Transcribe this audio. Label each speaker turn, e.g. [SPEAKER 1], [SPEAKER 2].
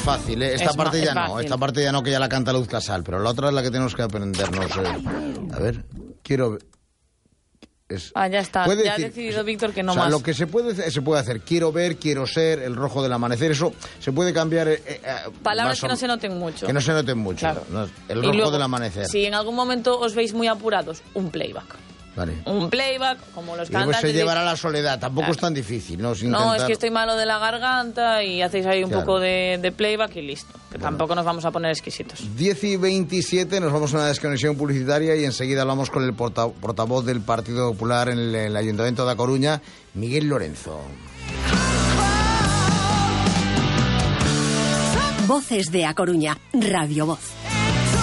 [SPEAKER 1] fácil, ¿eh? Esta parte ya no, esta parte ya no, que ya la canta Luz Casal, pero la otra es la que tenemos que aprendernos. A ver, quiero...
[SPEAKER 2] ya está, ya ha decidido Víctor que no más.
[SPEAKER 1] Lo que se puede hacer, quiero ver, quiero ser, el rojo del amanecer, eso se puede cambiar.
[SPEAKER 2] Palabras que no se noten mucho.
[SPEAKER 1] Que no se noten mucho,
[SPEAKER 2] claro.
[SPEAKER 1] ¿no? El rojo
[SPEAKER 2] luego,
[SPEAKER 1] del amanecer.
[SPEAKER 2] Si en algún momento os veis muy apurados, un playback.
[SPEAKER 1] Vale.
[SPEAKER 2] Un playback, como los
[SPEAKER 1] cantantes. Y luego se llevará la soledad, tampoco es tan difícil, ¿no?
[SPEAKER 2] No, es que estoy malo de la garganta y hacéis ahí un poco de playback y listo. Que tampoco nos vamos a poner exquisitos. 10:27,
[SPEAKER 1] nos vamos a una desconexión publicitaria y enseguida hablamos con el portavoz del Partido Popular en el Ayuntamiento de A Coruña, Miguel Lorenzo.
[SPEAKER 3] Voces de A Coruña, Radio Voz.